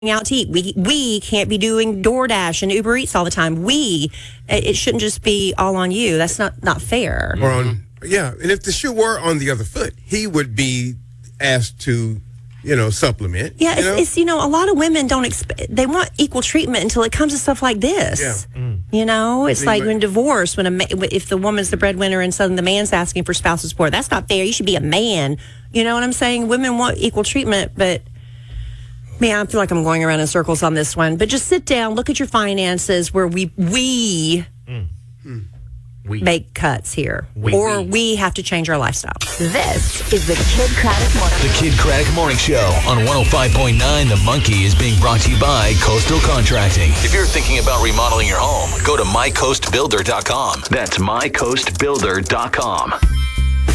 out to eat. We can't be doing DoorDash and Uber Eats all the time. It shouldn't just be all on you. That's not fair. Or and if the shoe were on the other foot, he would be asked to, supplement. Yeah, it's a lot of women they want equal treatment until it comes to stuff like this. Yeah. It's like when divorce, if the woman's the breadwinner and suddenly the man's asking for spousal support, that's not fair. You should be a man. You know what I'm saying? Women want equal treatment, but man, I feel like I'm going around in circles on this one. But just sit down, look at your finances where we make cuts here. We have to change our lifestyle. This is the Kid Craddock Morning Show. The Kid Craddock Morning Show on 105.9 The Monkey is being brought to you by Coastal Contracting. If you're thinking about remodeling your home, go to mycoastbuilder.com. That's mycoastbuilder.com.